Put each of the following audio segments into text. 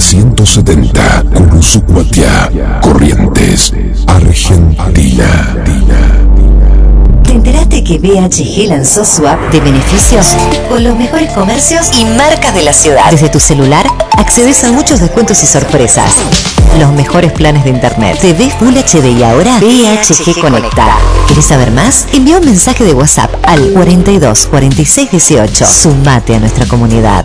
1970, Curuzucuatiá, Corrientes, Argentina. ¿Te enteraste que BHG lanzó su app de beneficios con los mejores comercios y marcas de la ciudad? Desde tu celular accedes a muchos descuentos y sorpresas. Los mejores planes de internet, TV Full HD y ahora BHG Conecta. ¿Querés saber más? Envía un mensaje de WhatsApp al 42 46 18. Sumate a nuestra comunidad.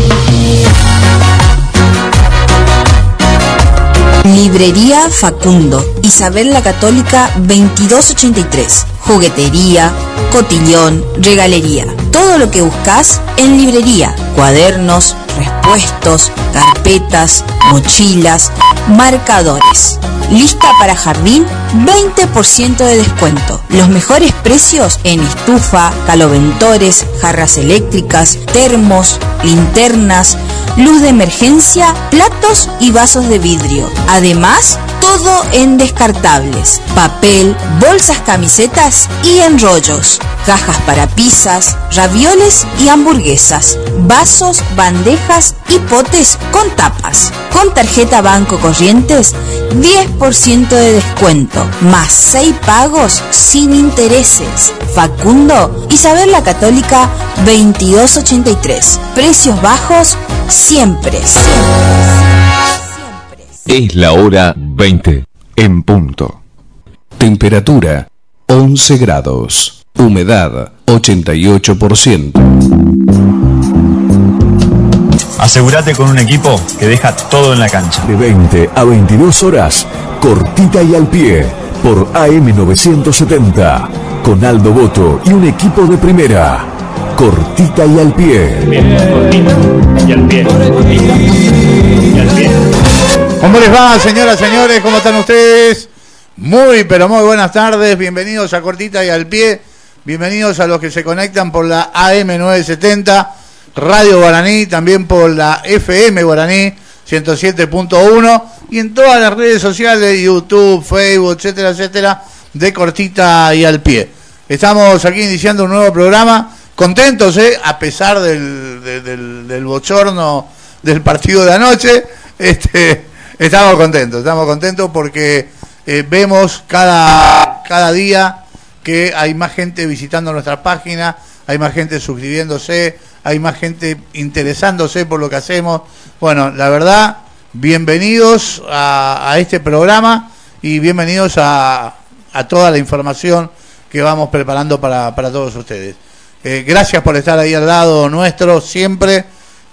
Librería Facundo, Isabel la Católica 2283. Juguetería, cotillón, regalería. Todo lo que buscas en librería. Cuadernos, repuestos, carpetas, mochilas, marcadores. Lista para jardín, 20% de descuento. Los mejores precios en estufa, caloventores, jarras eléctricas, termos, linternas, luz de emergencia, platos y vasos de vidrio. Además, todo en descartables, papel, bolsas, camisetas y enrollos, cajas para pizzas, ravioles y hamburguesas, vasos, bandejas y potes con tapas. Con tarjeta Banco Corrientes, 10% de descuento, más 6 pagos sin intereses. Facundo, Isabel la Católica 2283. Precios bajos siempre. Es la hora 20 en punto. Temperatura 11 grados. Humedad 88%. Asegúrate con un equipo que deja todo en la cancha. De 20 a 22 horas, cortita y al pie, por AM970, con Aldo Boto y un equipo de primera. Cortita y al pie. Bien, cortita y al pie. Cortita y al pie. ¿Cómo les va, señoras, señores? ¿Cómo están ustedes? Muy, pero muy buenas tardes. Bienvenidos a Cortita y al Pie. Bienvenidos a los que se conectan por la AM970, Radio Guaraní, también por la FM Guaraní 107.1 y en todas las redes sociales, YouTube, Facebook, etcétera, etcétera, de Cortita y al Pie. Estamos aquí iniciando un nuevo programa, contentos, a pesar del bochorno del partido de anoche. Estamos contentos porque vemos cada día que hay más gente visitando nuestra página, hay más gente suscribiéndose, hay más gente interesándose por lo que hacemos. Bueno, la verdad, bienvenidos a este programa y bienvenidos a toda la información que vamos preparando para todos ustedes. Gracias por estar ahí al lado nuestro siempre,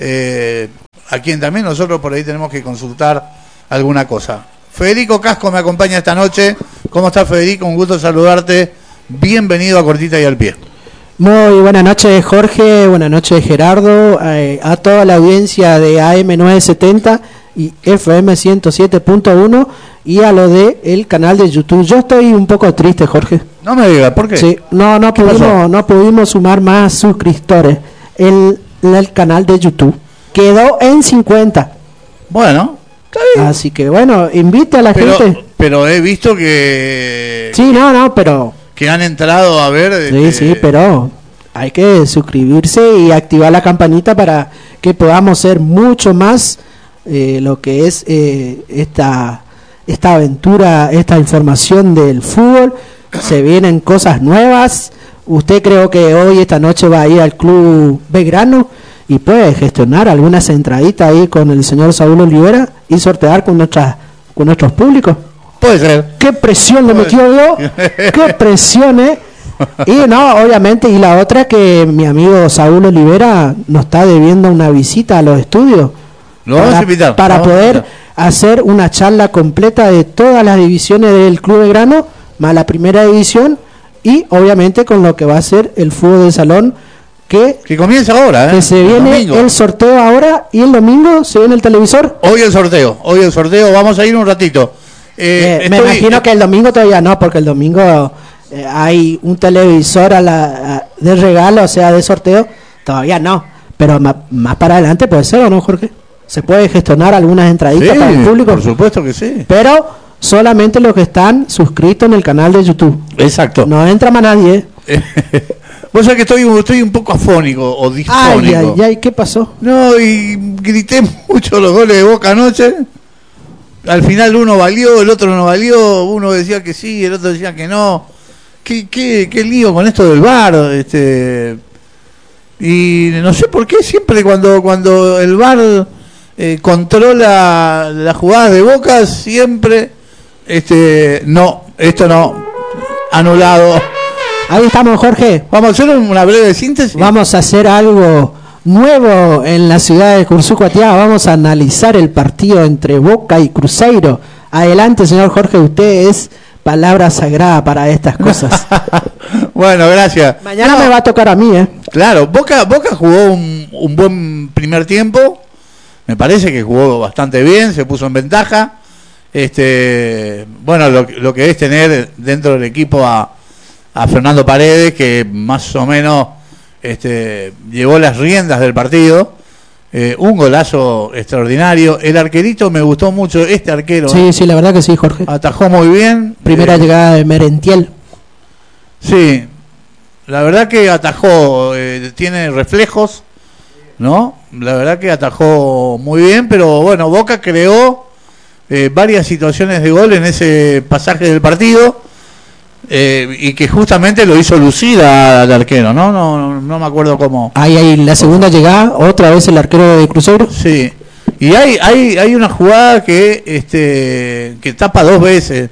a quien también nosotros por ahí tenemos que consultar alguna cosa. Federico Casco me acompaña esta noche. ¿Cómo estás, Federico? Un gusto saludarte. Bienvenido a Cortita y al Pie. Muy buenas noches, Jorge. Buenas noches, Gerardo. A toda la audiencia de AM970 y FM 107.1 y a lo de el canal de YouTube. Yo estoy un poco triste, Jorge. No me digas, ¿por qué? Sí, no pudimos sumar más suscriptores en el canal de YouTube. Quedó en 50. Bueno, está bien. Así que bueno, invita a la gente. Pero he visto que... Sí, pero... que han entrado a ver... Sí, pero hay que suscribirse y activar la campanita para que podamos ser mucho más lo que es esta aventura, esta información del fútbol. Se vienen cosas nuevas. Usted creo que hoy, esta noche, va a ir al Club Belgrano y puede gestionar algunas entraditas ahí con el señor Saúl Olivera y sortear con nuestros públicos. Puede ser. ¿Qué presión le metió yo? ¿Qué presión, Y no, obviamente, y la otra que mi amigo Saúl Olivera nos está debiendo una visita a los estudios. Lo vamos a invitar. Para poder hacer una charla completa de todas las divisiones del Club Belgrano, más la primera división, y obviamente con lo que va a ser el fútbol de salón, que comienza ahora, que se viene el sorteo ahora, y el domingo se viene el televisor. Hoy el sorteo, vamos a ir un ratito. Me imagino que el domingo todavía no, porque el domingo hay un televisor de regalo, o sea, de sorteo, todavía no, pero más para adelante puede ser, ¿o no, Jorge? Se puede gestionar algunas entraditas para el público. Por supuesto que sí. Pero solamente los que están suscritos en el canal de YouTube. Exacto. No entra más nadie. Vos sabés que estoy un poco afónico o disfónico. Ay, ¿qué pasó? No, y grité mucho los goles de Boca anoche. Al final uno valió, el otro no valió, uno decía que sí, el otro decía que no. Qué lío con esto del VAR, y no sé por qué siempre cuando el VAR controla las jugadas de Boca, siempre no, esto no, anulado. Ahí estamos, Jorge. Vamos a hacer una breve síntesis. Vamos a hacer algo nuevo en la ciudad de Cursucuatiá. Vamos a analizar el partido entre Boca y Cruzeiro. Adelante, señor Jorge, usted es palabra sagrada para estas cosas. Bueno, gracias. Mañana me va a tocar a mí, Claro, Boca jugó un buen primer tiempo. Me parece que jugó bastante bien, se puso en ventaja. Bueno, lo que es tener dentro del equipo a Fernando Paredes, que más o menos llevó las riendas del partido. Un golazo extraordinario. El arquerito me gustó mucho, este arquero. Sí, la verdad que sí, Jorge. Atajó muy bien. Primera llegada de Merentiel. Sí, la verdad que atajó, tiene reflejos, ¿no? La verdad que atajó muy bien, pero bueno, Boca creó varias situaciones de gol en ese pasaje del partido. Y que justamente lo hizo lucir al arquero, ¿no? No me acuerdo cómo. Ahí la segunda llegada, otra vez el arquero de Cruzeiro. Sí. Y hay una jugada que tapa dos veces.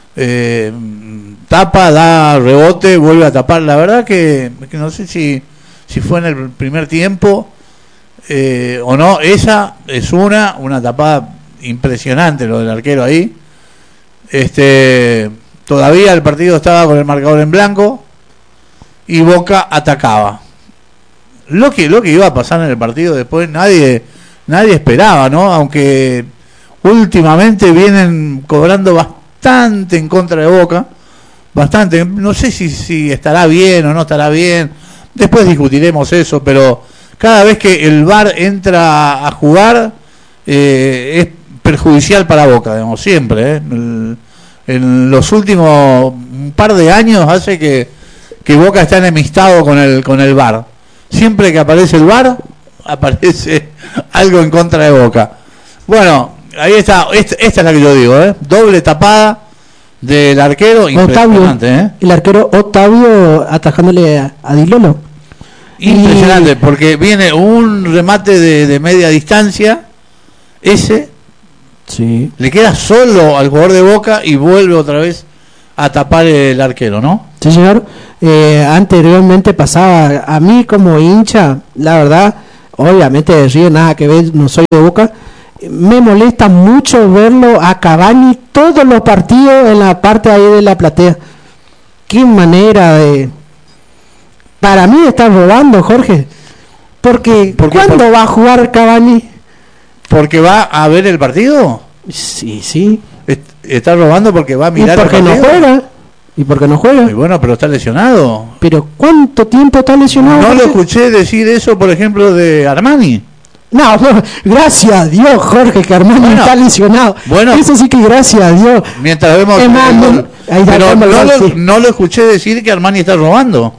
Tapa, da rebote, vuelve a tapar. La verdad que no sé si fue en el primer tiempo o no. Esa es una tapada impresionante, lo del arquero ahí. Todavía el partido estaba con el marcador en blanco y Boca atacaba. Lo que iba a pasar en el partido después nadie esperaba, ¿no? Aunque últimamente vienen cobrando bastante en contra de Boca, bastante. No sé si estará bien o no estará bien. Después discutiremos eso, pero cada vez que el VAR entra a jugar es perjudicial para Boca, digamos, siempre, en los últimos un par de años hace que Boca está enemistado con el VAR. Siempre que aparece el VAR, aparece algo en contra de Boca. Bueno, ahí está, esta es la que yo digo, doble tapada del arquero, impresionante, Octavio, el arquero Octavio atajándole a Di Lolo. Impresionante, porque viene un remate de media distancia, sí, le queda solo al jugador de Boca y vuelve otra vez a tapar el arquero, ¿no? Sí, señor. Anteriormente pasaba, a mí como hincha, la verdad, obviamente de Río nada que ver, no soy de Boca, me molesta mucho verlo a Cavani todos los partidos en la parte ahí de la platea. Qué manera de... Para mí está robando, Jorge. Porque ¿cuándo va a jugar Cavani? ¿Porque va a ver el partido? Sí. ¿Está robando porque va a mirar el partido? ¿Y por qué no juega? Y bueno, pero está lesionado. ¿Pero cuánto tiempo está lesionado? No lo escuché decir eso, por ejemplo, de Armani. No, gracias a Dios, Jorge, que Armani está lesionado. Bueno, eso sí que gracias a Dios. Mientras vemos... Pero no lo escuché decir que Armani está robando.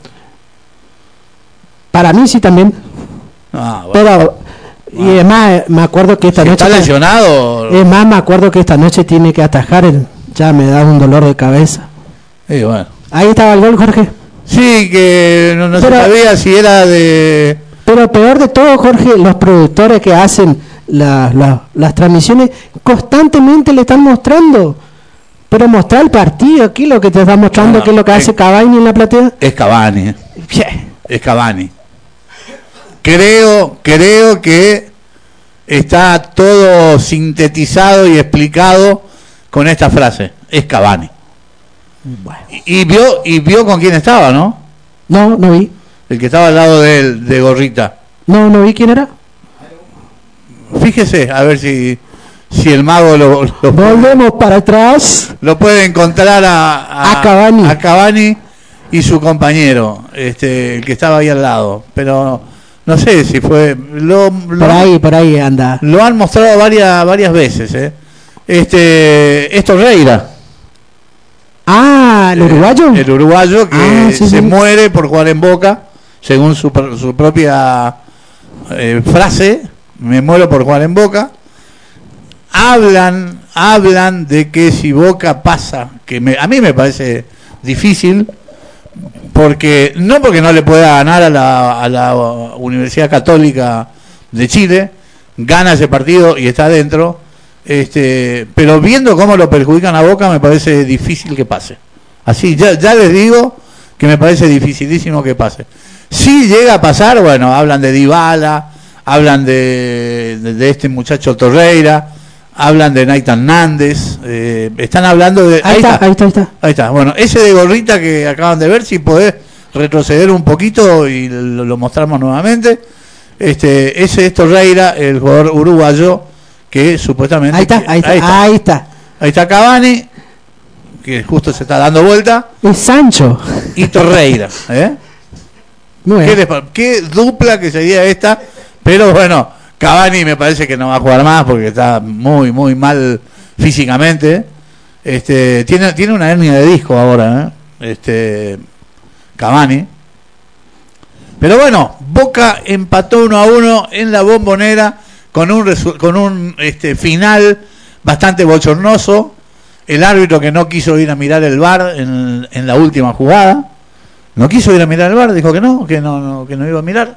Para mí sí también. Bueno. Pero... Y además me acuerdo que esta noche... Está lesionado. Es más, me acuerdo que esta noche tiene que atajar. Ya me da un dolor de cabeza. Bueno. Ahí estaba el gol, Jorge. Sí, que no se sabía si era de... Pero peor de todo, Jorge, los productores que hacen las transmisiones constantemente le están mostrando. Pero mostrar el partido aquí, lo que te está mostrando, que es lo que hace Cavani en la platea. Es Cavani. Es Cavani. Creo que está todo sintetizado y explicado con esta frase. Es Cavani. Bueno. Y vio con quién estaba, ¿no? No vi. El que estaba al lado de Gorrita. No vi quién era. Fíjese, a ver si el mago lo volvemos para atrás. Lo puede encontrar a Cavani y su compañero, el que estaba ahí al lado. Pero no sé si fue... por ahí anda. Lo han mostrado varias veces, Es Torreira. ¿El uruguayo? El uruguayo que sí, se sí. muere por jugar en Boca, según su propia frase, me muero por jugar en Boca. Hablan de que si Boca pasa, a mí me parece difícil, porque no le pueda ganar a la Universidad Católica de Chile, gana ese partido y está adentro, pero viendo cómo lo perjudican a Boca me parece difícil que pase. Así, ya les digo que me parece dificilísimo que pase. Si llega a pasar, bueno, hablan de Dybala, hablan de este muchacho Torreira, hablan de Nathan Nández, están hablando de... Ahí está. Bueno, ese de gorrita que acaban de ver, si podés retroceder un poquito y lo mostramos nuevamente. Ese es Torreira, el jugador uruguayo que supuestamente... Ahí está. Ahí está Cavani, que justo se está dando vuelta. Es Sancho. Y Torreira. Muy bien. ¿Qué dupla que sería esta? Pero bueno, Cavani me parece que no va a jugar más porque está muy, muy mal físicamente. Tiene una hernia de disco ahora, Cavani. Pero bueno, Boca empató 1-1 en la Bombonera con un final bastante bochornoso. El árbitro que no quiso ir a mirar el VAR en la última jugada, no quiso ir a mirar el VAR, dijo que no iba a mirar.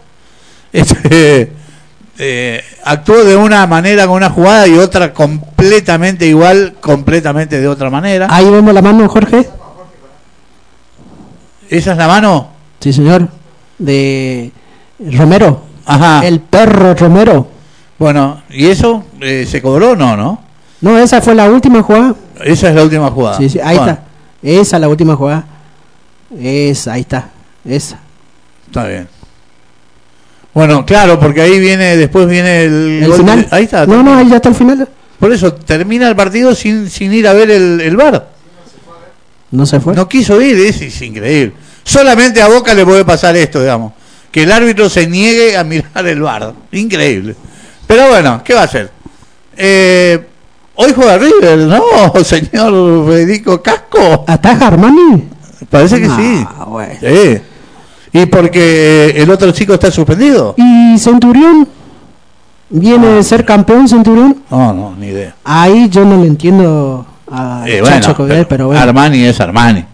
Actuó de una manera con una jugada y otra completamente igual, completamente de otra manera. Ahí vemos la mano, Jorge. ¿Esa es la mano? Sí, señor. De Romero. Ajá. El perro Romero. Bueno, ¿y eso se cobró? No. No, esa fue la última jugada. Esa es la última jugada. Sí, ahí está. Esa es la última jugada. Ahí está. Esa. Está bien. Bueno, claro, porque ahí después viene el gol final. Ahí está. No, ahí ya está el final. Por eso termina el partido sin ir a ver el VAR. No se fue. No quiso ir, es increíble. Solamente a Boca le puede pasar esto, digamos, que el árbitro se niegue a mirar el VAR. Increíble. Pero bueno, ¿qué va a hacer? Hoy juega River, ¿no, señor Federico Casco? ¿Ataja Armani? Parece que sí. Bueno. Sí. Y porque el otro chico está suspendido. ¿Y Centurión? ¿Viene de ser campeón Centurión? No, ni idea. Ahí yo no le entiendo a Chacho Coguel, pero bueno. Armani es Armani.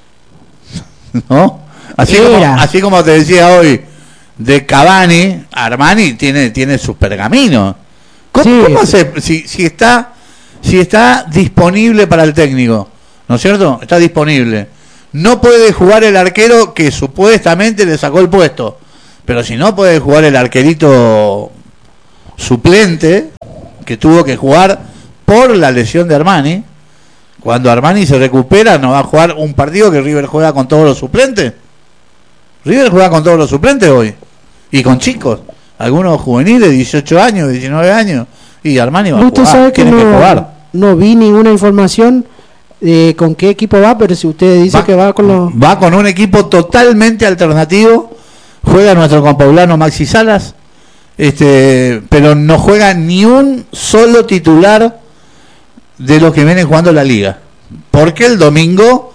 ¿No? Así como te decía hoy de Cavani, Armani tiene sus pergaminos. ¿Cómo hace si está disponible para el técnico? ¿No es cierto? Está disponible. No puede jugar el arquero que supuestamente le sacó el puesto. Pero si no puede jugar el arquerito suplente que tuvo que jugar por la lesión de Armani. Cuando Armani se recupera, no va a jugar un partido que River juega con todos los suplentes. River juega con todos los suplentes hoy. Y con chicos. Algunos juveniles, 18 años, 19 años. Y Armani va a jugar. Sabe que no vi ninguna información con qué equipo va, pero si usted dice que va con los... Va con un equipo totalmente alternativo. Juega nuestro compaulano Maxi Salas. Pero no juega ni un solo titular de los que vienen jugando la liga, porque el domingo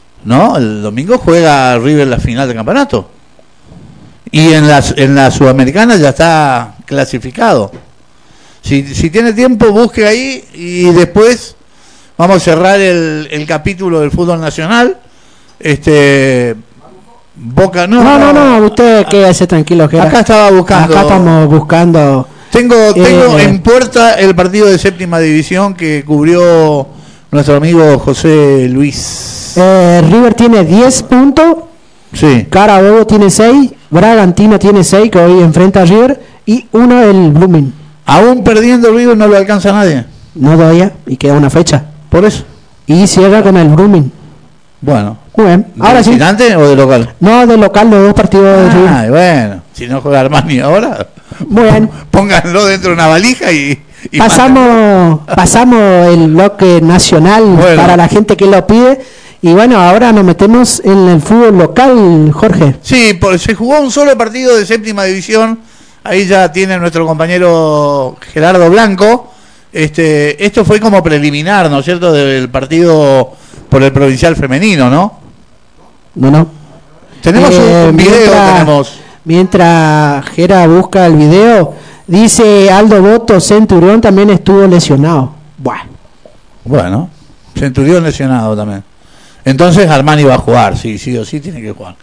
juega River la final del campeonato y en la Sudamericana ya está clasificado. Si tiene tiempo, busque ahí y después vamos a cerrar el capítulo del fútbol nacional. Boca no, usted quédese tranquilo. Acá estamos buscando. Tengo en puerta el partido de séptima división que cubrió nuestro amigo José Luis. River tiene 10 puntos. Sí. Carabobo tiene 6. Bragantino tiene 6, que hoy enfrenta a River. Y uno el Blooming. Aún perdiendo River no lo alcanza nadie. No todavía. Y queda una fecha. Por eso. Y cierra con el Blooming. Bueno. Muy bien. ¿De visitante o de local? No, de local, los dos partidos de River. Bueno. Si no juega Armani ahora. Muy bien. Pónganlo dentro de una valija y pasamos el bloque nacional para la gente que lo pide. Y bueno, ahora nos metemos en el fútbol local, Jorge. Sí, se jugó un solo partido de séptima división. Ahí ya tiene nuestro compañero Gerardo Blanco. Esto fue como preliminar, ¿no es cierto?, del partido por el provincial femenino, ¿no? No. Tenemos un video, mientras Gera busca el video, dice Aldo Boto, Centurión también estuvo lesionado. Bueno, Centurión lesionado también. Entonces Armani va a jugar, sí o sí tiene que jugar.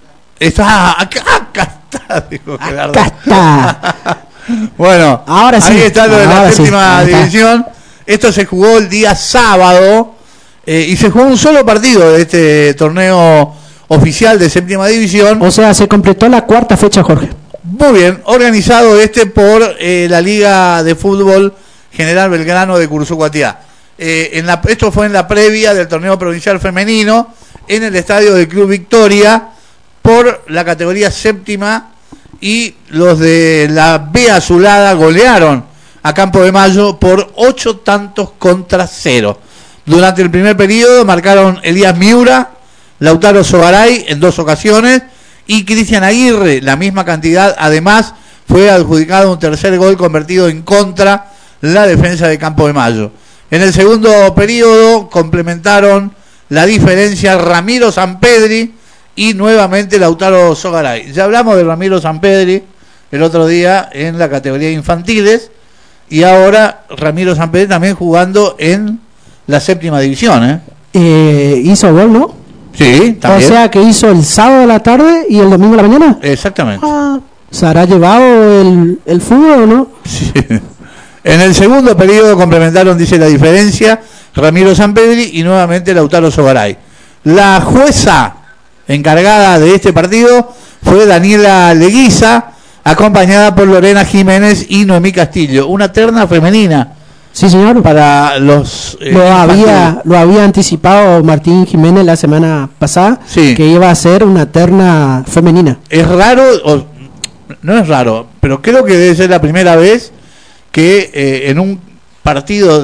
Acá está, dijo Gerardo. Acá está. Bueno, ahora sí. Ahí está lo de la séptima división. Esto se jugó el día sábado y se jugó un solo partido de este torneo oficial de séptima división. O sea, se completó la cuarta fecha, Jorge. Muy bien, organizado por la Liga de Fútbol General Belgrano de Cursucuatiá. Esto fue en la previa del torneo provincial femenino en el estadio del Club Victoria por la categoría séptima, y los de la B Azulada golearon a Campo de Mayo por 8-0. Durante el primer periodo marcaron Elías Miura, Lautaro Sogaray en 2 ocasiones y Cristian Aguirre, la misma cantidad. Además fue adjudicado un tercer gol convertido en contra la defensa de Campo de Mayo. En el segundo periodo complementaron la diferencia Ramiro Sampedri y nuevamente Lautaro Sogaray. Ya hablamos de Ramiro Sampedri el otro día en la categoría infantiles, y ahora Ramiro Sampedri también jugando en la séptima división. Hizo gol, ¿no? Sí, también. O sea que hizo el sábado a la tarde y el domingo a la mañana. Exactamente. ¿Se hará llevado el fútbol o no? Sí. En el segundo periodo complementaron, dice la diferencia, Ramiro Sampedri y nuevamente Lautaro Sogaray. La jueza encargada de este partido fue Daniela Leguiza, acompañada por Lorena Jiménez y Noemí Castillo. Una terna femenina. Sí, señor. Para los lo había anticipado Martín Jiménez la semana pasada, sí, que iba a ser una terna femenina. Es raro, no es raro, pero creo que debe ser la primera vez que en un partido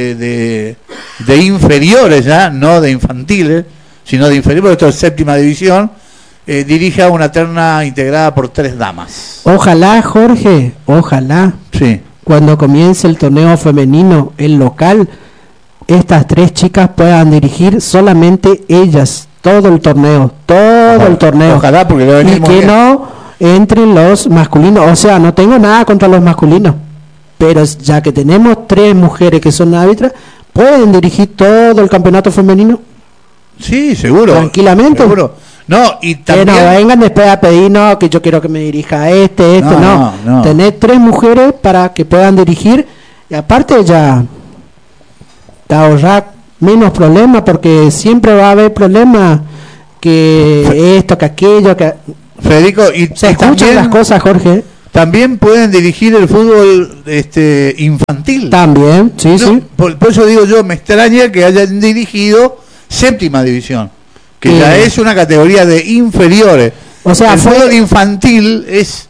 de inferiores, ya no de infantiles, sino de inferiores, esto es séptima división, dirige a una terna integrada por 3 damas. Ojalá, Jorge, ojalá. Sí. Cuando comience el torneo femenino, el local, estas 3 chicas puedan dirigir solamente ellas todo el torneo, el torneo. Ojalá, porque le va a venir y que bien. No entren los masculinos. O sea, no tengo nada contra los masculinos, pero ya que tenemos 3 mujeres que son árbitras, pueden dirigir todo el campeonato femenino. Sí, seguro. Tranquilamente. Seguro. No, y también... Que no vengan después a pedir, no, que yo quiero que me dirija no. Tener 3 mujeres para que puedan dirigir, y aparte ya te ahorrar menos problemas, porque siempre va a haber problemas, que esto, que aquello, que... Federico, y se escuchan también, las cosas, Jorge. También pueden dirigir el fútbol infantil. También, sí. Por eso digo yo, me extraña que hayan dirigido séptima división, que ya es una categoría de inferiores. O sea, el fútbol infantil es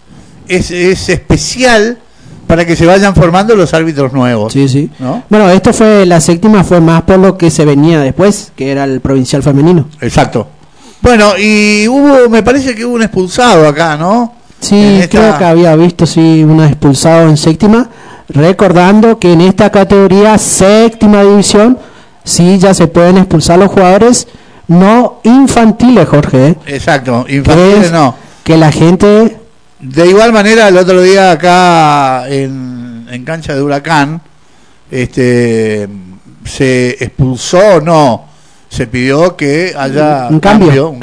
especial para que se vayan formando los árbitros nuevos. Sí. ¿No? Bueno, la séptima fue más por lo que se venía después, que era el provincial femenino. Exacto. Bueno, y me parece que hubo un expulsado acá, ¿no? Sí, creo que había visto, un expulsado en séptima, recordando que en esta categoría séptima división, sí, ya se pueden expulsar los jugadores no infantiles, Jorge. Exacto, infantiles no. Que la gente... De igual manera, el otro día acá en cancha de Huracán, se expulsó, se pidió que haya un cambio.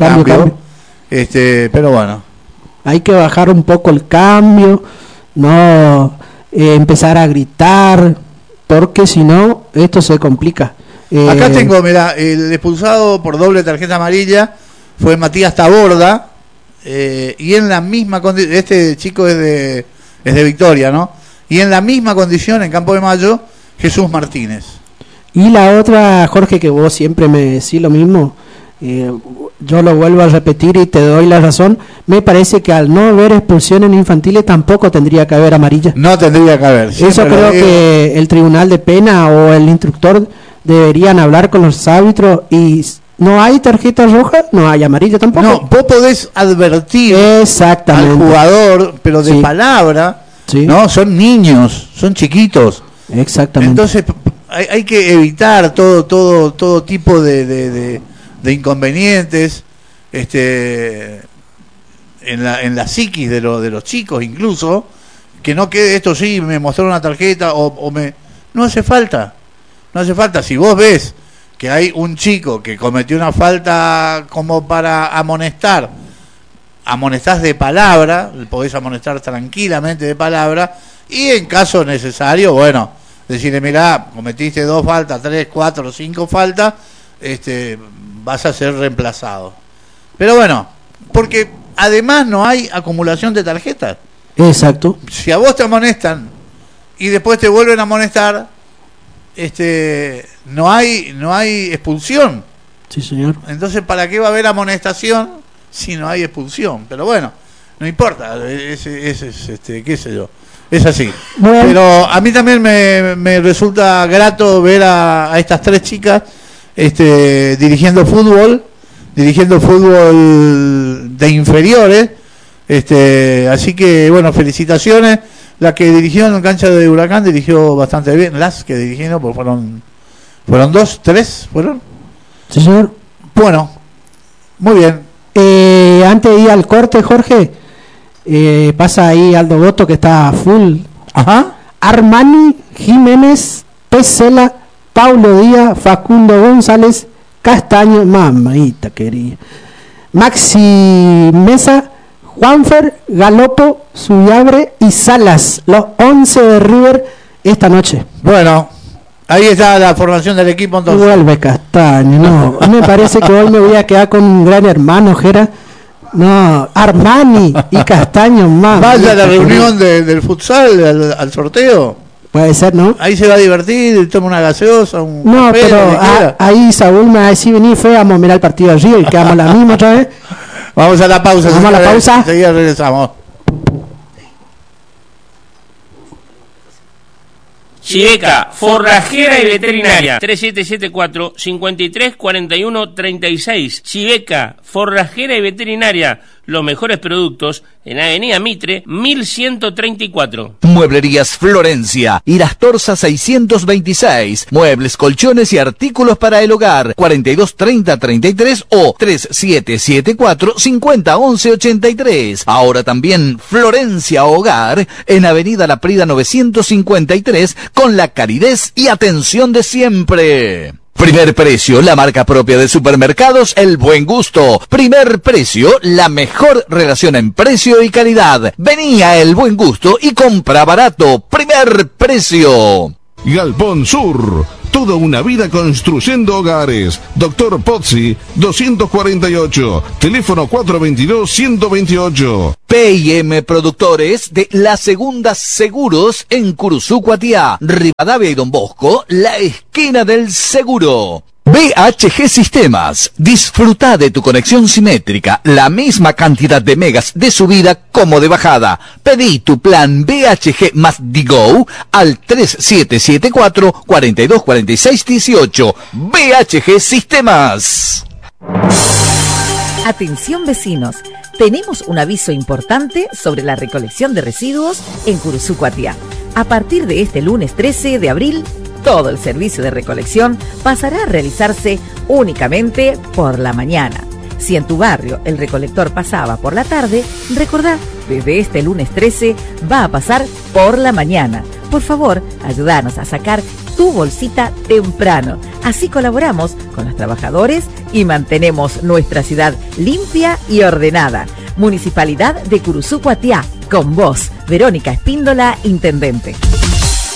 Pero bueno. Hay que bajar un poco el cambio, no empezar a gritar, porque si no, esto se complica. Acá tengo, mira, el expulsado por doble tarjeta amarilla fue Matías Taborda, y en la misma condición, este chico es de Victoria, ¿no? Y en la misma condición, en Campo de Mayo, Jesús Martínez. Y la otra, Jorge, que vos siempre me decís lo mismo, yo lo vuelvo a repetir y te doy la razón, me parece que al no haber expulsiones infantiles tampoco tendría que haber amarilla. No tendría que haber. Eso creo que el tribunal de pena o el instructor deberían hablar con los árbitros, y no hay tarjeta roja, no hay amarilla tampoco. No, vos podés advertir al jugador, pero de palabra, ¿no? Son niños, son chiquitos. Exactamente. Entonces, hay que evitar todo tipo de inconvenientes en la psiquis de los chicos, incluso, que no quede esto, sí, me mostraron una tarjeta no hace falta. Si vos ves que hay un chico que cometió una falta como para amonestás de palabra, podés amonestar tranquilamente de palabra, y en caso necesario, bueno, decirle, mirá, cometiste 2 faltas, 3, 4, 5 faltas, vas a ser reemplazado. Pero bueno, porque además no hay acumulación de tarjetas. Exacto. Si a vos te amonestan y después te vuelven a amonestar, no hay expulsión. Sí, señor. Entonces, ¿para qué va a haber amonestación si no hay expulsión? Pero bueno, no importa, qué sé yo, es así. Bueno. Pero a mí también me resulta grato ver a estas 3 chicas dirigiendo fútbol de inferiores, así que bueno, felicitaciones. La que dirigió en cancha de Huracán dirigió bastante bien, las que dirigieron, porque fueron 2, 3, ¿fueron? Sí, señor. Bueno, muy bien. Antes de ir al corte, Jorge, pasa ahí Aldo Boto, que está full. Ajá. Armani, Jiménez, Pesela, Paulo Díaz, Facundo González, Castaño, mamita querida, Maxi Mesa, Juanfer, Galopo, Suyabre y Salas, los 11 de River esta noche. Bueno, ahí está la formación del equipo entonces. Vuelve Castaño, no, me parece que hoy me voy a quedar con un gran hermano, Jera. No, Armani y Castaño, mamá. Vaya a la reunión del futsal, al sorteo. Puede ser, ¿no? Ahí se va a divertir, toma una gaseosa, no, café, pero ahí Saúl me va a decir, vení, fue, vamos a mirar el partido de River y quedamos la misma otra vez. Vamos a la pausa. Vamos a la pausa. Enseguida regresamos. Chiveca, forrajera y veterinaria. 3774-5341-36. Chiveca, forrajera y veterinaria. Los mejores productos en Avenida Mitre, 1134. Mueblerías Florencia, Iras Torza 626. Muebles, colchones y artículos para el hogar. 423033 o 3774-501183. Ahora también Florencia Hogar en Avenida La Prida 953, con la calidez y atención de siempre. Primer Precio, la marca propia de supermercados El Buen Gusto. Primer Precio, la mejor relación en precio y calidad. Vení a El Buen Gusto y compra barato. Primer Precio. Galpón Sur, toda una vida construyendo hogares. Dr. Pozzi, 248, teléfono 422-128. P&M Productores de La Segunda Seguros en Curuzú, Cuatiá, Rivadavia y Don Bosco, la esquina del seguro. BHG Sistemas, disfruta de tu conexión simétrica, la misma cantidad de megas de subida como de bajada. Pedí tu plan BHG más Digo al 3774-424618. BHG Sistemas. Atención vecinos, tenemos un aviso importante sobre la recolección de residuos en Curuzú, Cuatiá. A partir de este lunes 13 de abril, todo el servicio de recolección pasará a realizarse únicamente por la mañana. Si en tu barrio el recolector pasaba por la tarde, recordá, desde este lunes 13 va a pasar por la mañana. Por favor, ayúdanos a sacar tu bolsita temprano. Así colaboramos con los trabajadores y mantenemos nuestra ciudad limpia y ordenada. Municipalidad de Curuzú, Cuatiá, con vos, Verónica Espíndola, Intendente.